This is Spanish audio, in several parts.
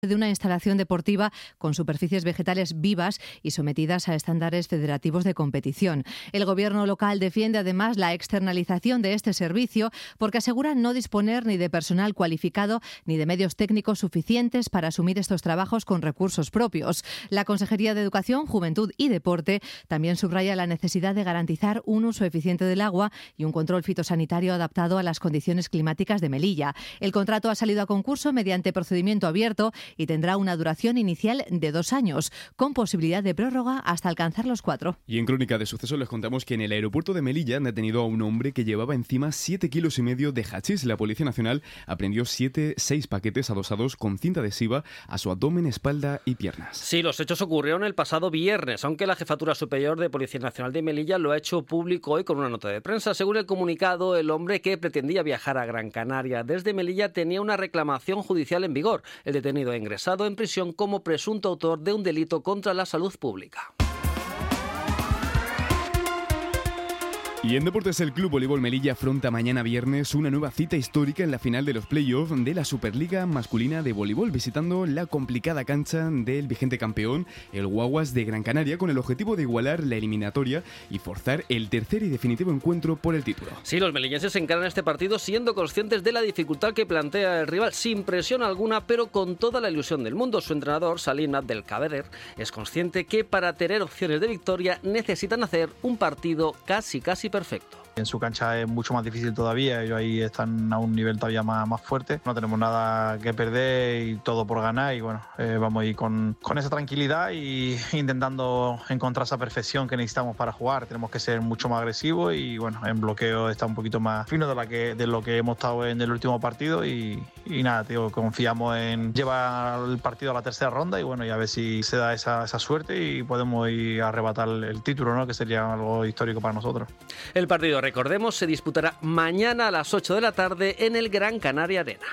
de una instalación deportiva con superficies vegetales vivas y sometidas a estándares federativos de competición. El gobierno local defiende además la externalización de este servicio porque asegura no disponer ni de personal cualificado ni de medios técnicos suficientes para asumir estos trabajos con recursos propios. La Consejería de Educación, Juventud y Deporte también subraya la necesidad de garantizar un uso eficiente del agua y un control fitosanitario adaptado a las condiciones climáticas de Melilla. El contrato ha salido a concurso mediante procedimiento abierto y tendrá una duración inicial de 2 años, con posibilidad de prórroga hasta alcanzar los 4. Y en Crónica de Sucesos les contamos que en el aeropuerto de Melilla han detenido a un hombre que llevaba encima 7,5 kilos de hachís. La Policía Nacional aprendió 6 paquetes adosados con cinta adhesiva a su abdomen, espalda y piernas. Sí, los hechos ocurrieron el pasado viernes, aunque la Jefatura Superior de Policía Nacional de Melilla lo ha hecho público hoy con una nota de prensa. Según el comunicado, el hombre que pretendía viajar a Gran Canaria desde Melilla tenía una reclamación judicial en vigor. El detenido ha ingresado en prisión como presunto autor de un delito contra la salud pública. Y en deportes, el Club Voleibol Melilla afronta mañana viernes una nueva cita histórica en la final de los playoffs de la Superliga Masculina de Voleibol, visitando la complicada cancha del vigente campeón, el Guaguas de Gran Canaria, con el objetivo de igualar la eliminatoria y forzar el tercer y definitivo encuentro por el título. Sí, los melillenses encaran este partido siendo conscientes de la dificultad que plantea el rival, sin presión alguna, pero con toda la ilusión del mundo. Su entrenador, Salim Abdelkader, es consciente que para tener opciones de victoria necesitan hacer un partido casi perfecto. En su cancha es mucho más difícil todavía, ellos ahí están a un nivel todavía más fuerte, no tenemos nada que perder y todo por ganar y bueno, vamos a ir con esa tranquilidad y intentando encontrar esa perfección que necesitamos para jugar. Tenemos que ser mucho más agresivos y bueno, en bloqueo está un poquito más fino de lo que hemos estado en el último partido y nada, tío, confiamos en llevar el partido a la tercera ronda y bueno, y a ver si se da esa suerte y podemos ir a arrebatar el título, ¿no? Que sería algo histórico para nosotros. El partido, recordemos, se disputará mañana a las 8 de la tarde en el Gran Canaria Arena.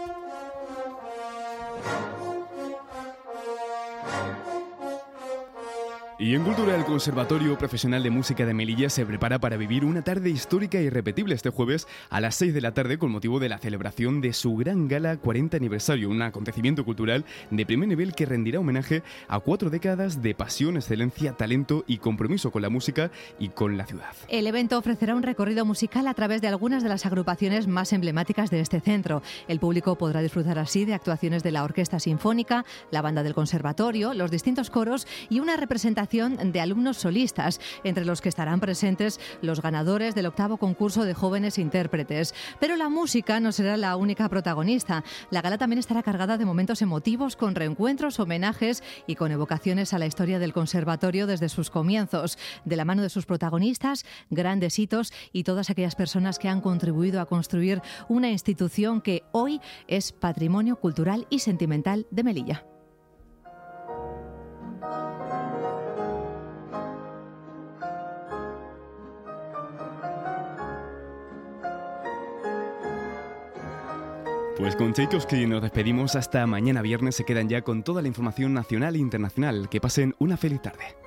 Y en Cultura, el Conservatorio Profesional de Música de Melilla se prepara para vivir una tarde histórica e irrepetible este jueves a las 6 de la tarde con motivo de la celebración de su gran gala 40 aniversario, un acontecimiento cultural de primer nivel que rendirá homenaje a 4 décadas de pasión, excelencia, talento y compromiso con la música y con la ciudad. El evento ofrecerá un recorrido musical a través de algunas de las agrupaciones más emblemáticas de este centro. El público podrá disfrutar así de actuaciones de la Orquesta Sinfónica, la banda del Conservatorio, los distintos coros y una representación de alumnos solistas, entre los que estarán presentes los ganadores del 8º concurso de jóvenes intérpretes. Pero la música no será la única protagonista. La gala también estará cargada de momentos emotivos, con reencuentros, homenajes y con evocaciones a la historia del conservatorio desde sus comienzos, de la mano de sus protagonistas, grandes hitos y todas aquellas personas que han contribuido a construir una institución que hoy es patrimonio cultural y sentimental de Melilla. Pues con Tchaikovsky nos despedimos hasta mañana viernes. Se quedan ya con toda la información nacional e internacional. Que pasen una feliz tarde.